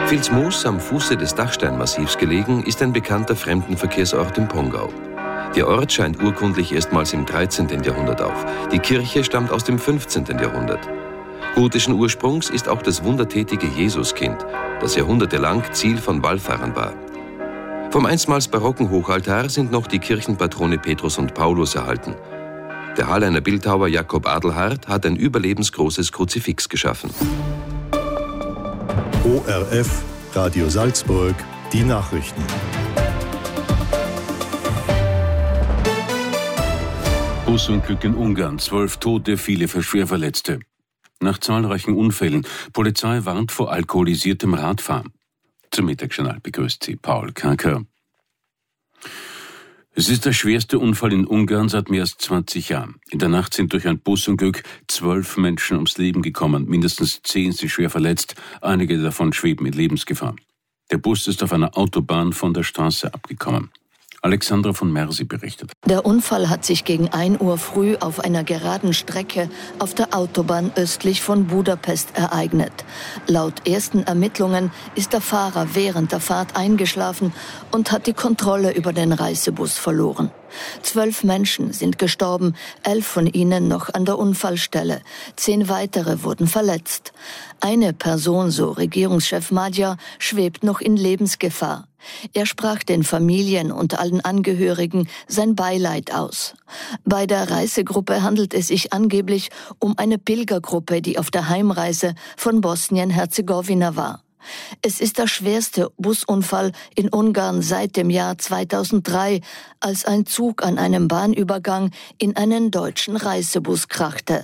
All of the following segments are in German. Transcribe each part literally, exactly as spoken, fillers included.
Vilsmoos, am Fuße des Dachsteinmassivs gelegen, ist ein bekannter Fremdenverkehrsort im Pongau. Der Ort scheint urkundlich erstmals im dreizehnten Jahrhundert auf. Die Kirche stammt aus dem fünfzehnten Jahrhundert. Gotischen Ursprungs ist auch das wundertätige Jesuskind, das jahrhundertelang Ziel von Wallfahrern war. Vom einstmals barocken Hochaltar sind noch die Kirchenpatrone Petrus und Paulus erhalten. Der Halleiner Bildhauer Jakob Adelhard hat ein überlebensgroßes Kruzifix geschaffen. O R F, Radio Salzburg, die Nachrichten. Busunglück in Ungarn, zwölf Tote, viele Schwerverletzte. Nach zahlreichen Unfällen, Polizei warnt vor alkoholisiertem Radfahren. Zum Mittagsjournal begrüßt sie Paul Kanker. Es ist der schwerste Unfall in Ungarn seit mehr als zwanzig Jahren. In der Nacht sind durch ein Busunglück zwölf Menschen ums Leben gekommen. Mindestens zehn sind schwer verletzt. Einige davon schweben in Lebensgefahr. Der Bus ist auf einer Autobahn von der Straße abgekommen. Alexandra von Mersi berichtet. Der Unfall hat sich gegen ein Uhr früh auf einer geraden Strecke auf der Autobahn östlich von Budapest ereignet. Laut ersten Ermittlungen ist der Fahrer während der Fahrt eingeschlafen und hat die Kontrolle über den Reisebus verloren. Zwölf Menschen sind gestorben, elf von ihnen noch an der Unfallstelle. Zehn weitere wurden verletzt. Eine Person, so Regierungschef Magyar, schwebt noch in Lebensgefahr. Er sprach den Familien und allen Angehörigen sein Beileid aus. Bei der Reisegruppe handelt es sich angeblich um eine Pilgergruppe, die auf der Heimreise von Bosnien-Herzegowina war. Es ist der schwerste Busunfall in Ungarn seit dem Jahr zweitausenddrei, als ein Zug an einem Bahnübergang in einen deutschen Reisebus krachte.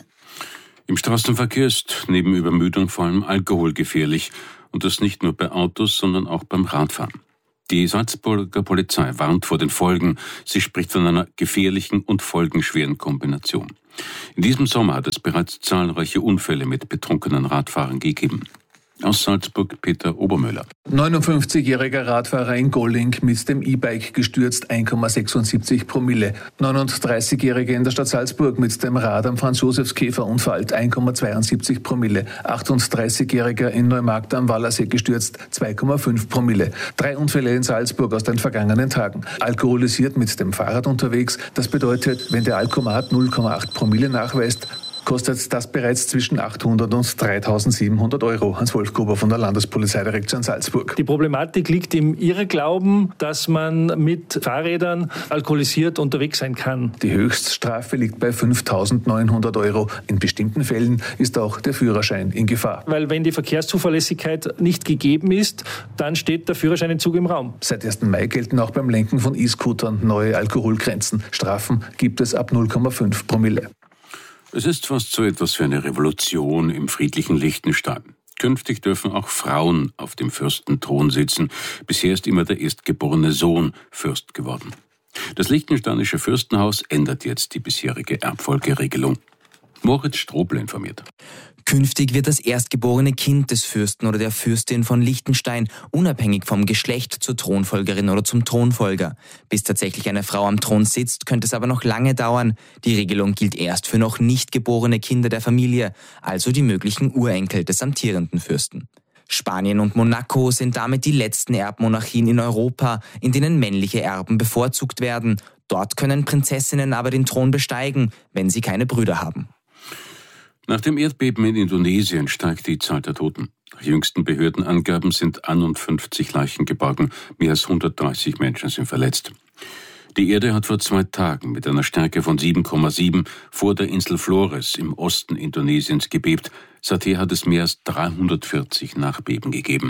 Im Straßenverkehr ist neben Übermüdung vor allem Alkohol gefährlich. Und das nicht nur bei Autos, sondern auch beim Radfahren. Die Salzburger Polizei warnt vor den Folgen. Sie spricht von einer gefährlichen und folgenschweren Kombination. In diesem Sommer hat es bereits zahlreiche Unfälle mit betrunkenen Radfahrern gegeben. Aus Salzburg Peter Obermöller. neunundfünfzigjähriger Radfahrer in Golling mit dem E-Bike gestürzt, eins Komma sechsundsiebzig Promille. neununddreißigjähriger in der Stadt Salzburg mit dem Rad am Franz-Josefs-Käfer unfallt, eins Komma zweiundsiebzig Promille. achtunddreißigjähriger in Neumarkt am Wallersee gestürzt, zwei Komma fünf Promille. Drei Unfälle in Salzburg aus den vergangenen Tagen. Alkoholisiert mit dem Fahrrad unterwegs, das bedeutet, wenn der Alkomat null Komma acht Promille nachweist, kostet das bereits zwischen achthundert und dreitausendsiebenhundert Euro. Hans-Wolf Gruber von der Landespolizeidirektion Salzburg. Die Problematik liegt im Irrglauben, dass man mit Fahrrädern alkoholisiert unterwegs sein kann. Die Höchststrafe liegt bei fünftausendneunhundert Euro. In bestimmten Fällen ist auch der Führerschein in Gefahr. Weil wenn die Verkehrszuverlässigkeit nicht gegeben ist, dann steht der Führerscheinentzug im Raum. Seit ersten Mai gelten auch beim Lenken von E-Scootern neue Alkoholgrenzen. Strafen gibt es ab null Komma fünf Promille. Es ist fast so etwas wie eine Revolution im friedlichen Liechtenstein. Künftig dürfen auch Frauen auf dem Fürstenthron sitzen. Bisher ist immer der erstgeborene Sohn Fürst geworden. Das liechtensteinische Fürstenhaus ändert jetzt die bisherige Erbfolgeregelung. Moritz Strobl informiert. Künftig wird das erstgeborene Kind des Fürsten oder der Fürstin von Liechtenstein unabhängig vom Geschlecht zur Thronfolgerin oder zum Thronfolger. Bis tatsächlich eine Frau am Thron sitzt, könnte es aber noch lange dauern. Die Regelung gilt erst für noch nicht geborene Kinder der Familie, also die möglichen Urenkel des amtierenden Fürsten. Spanien und Monaco sind damit die letzten Erbmonarchien in Europa, in denen männliche Erben bevorzugt werden. Dort können Prinzessinnen aber den Thron besteigen, wenn sie keine Brüder haben. Nach dem Erdbeben in Indonesien steigt die Zahl der Toten. Nach jüngsten Behördenangaben sind einundfünfzig Leichen geborgen, mehr als hundertdreißig Menschen sind verletzt. Die Erde hat vor zwei Tagen mit einer Stärke von sieben Komma sieben vor der Insel Flores im Osten Indonesiens gebebt. Seither hat es mehr als dreihundertvierzig Nachbeben gegeben.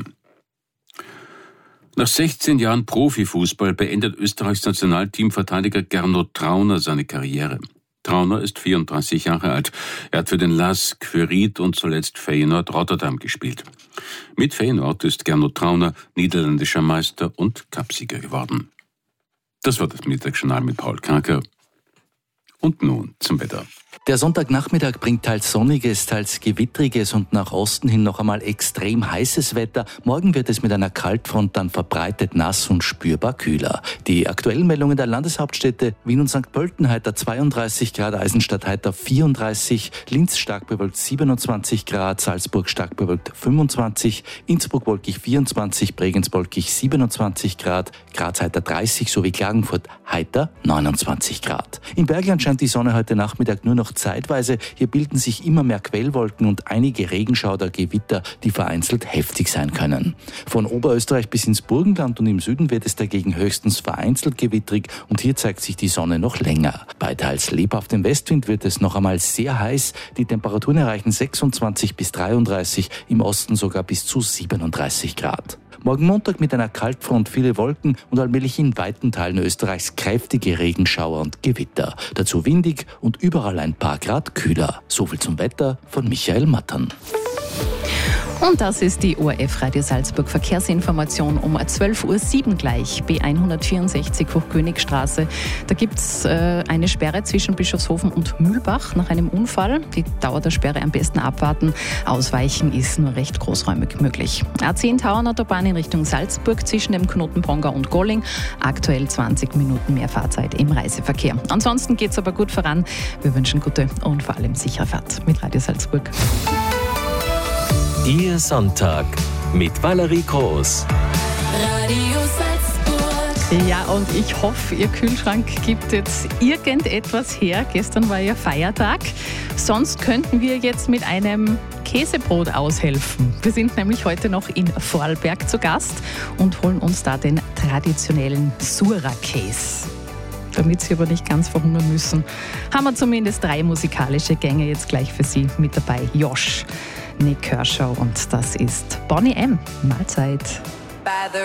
Nach sechzehn Jahren Profifußball beendet Österreichs Nationalteamverteidiger Gernot Trauner seine Karriere. Trauner ist vierunddreißig Jahre alt. Er hat für den L A S, Queried und zuletzt Feyenoord Rotterdam gespielt. Mit Feyenoord ist Gernot Trauner niederländischer Meister und Cupsieger geworden. Das war das Mittagsjournal mit Paul Kanker. Und nun zum Wetter. Der Sonntagnachmittag bringt teils sonniges, teils gewittriges und nach Osten hin noch einmal extrem heißes Wetter. Morgen wird es mit einer Kaltfront dann verbreitet nass und spürbar kühler. Die aktuellen Meldungen der Landeshauptstädte: Wien und Sankt Pölten heiter zweiunddreißig Grad, Eisenstadt heiter vierunddreißig, Linz stark bewölkt siebenundzwanzig Grad, Salzburg stark bewölkt fünfundzwanzig, Innsbruck wolkig vierundzwanzig, Bregenz wolkig siebenundzwanzig Grad, Graz heiter dreißig sowie Klagenfurt heiter neunundzwanzig Grad. Im Bergland scheint die Sonne heute Nachmittag nur noch zeitweise. Hier bilden sich immer mehr Quellwolken und einige Regenschauer, Gewitter, die vereinzelt heftig sein können. Von Oberösterreich bis ins Burgenland und im Süden wird es dagegen höchstens vereinzelt gewittrig und hier zeigt sich die Sonne noch länger. Bei teils lebhaftem Westwind wird es noch einmal sehr heiß. Die Temperaturen erreichen sechsundzwanzig bis dreiunddreißig, im Osten sogar bis zu siebenunddreißig Grad. Morgen Montag mit einer Kaltfront viele Wolken und allmählich in weiten Teilen Österreichs kräftige Regenschauer und Gewitter. Dazu windig und überall ein paar Grad kühler. Soviel zum Wetter von Michael Mattern. Und das ist die O R F Radio Salzburg Verkehrsinformation um zwölf Uhr sieben gleich. B hundertvierundsechzig Hochkönigstraße. Da gibt es äh, eine Sperre zwischen Bischofshofen und Mühlbach nach einem Unfall. Die Dauer der Sperre am besten abwarten. Ausweichen ist nur recht großräumig möglich. A zehn Tauernautobahn in Richtung Salzburg zwischen dem Knoten Pongau und Golling. Aktuell zwanzig Minuten mehr Fahrzeit im Reiseverkehr. Ansonsten geht es aber gut voran. Wir wünschen gute und vor allem sichere Fahrt mit Radio Salzburg. Ihr Sonntag mit Valerie Groß. Radio Salzburg. Ja, und ich hoffe, Ihr Kühlschrank gibt jetzt irgendetwas her. Gestern war ja Feiertag. Sonst könnten wir jetzt mit einem Käsebrot aushelfen. Wir sind nämlich heute noch in Vorarlberg zu Gast und holen uns da den traditionellen Sura-Käse. Damit Sie aber nicht ganz verhungern müssen, haben wir zumindest drei musikalische Gänge jetzt gleich für Sie mit dabei. Josh, Nick Kershaw und das ist Bonnie M. Mahlzeit. By the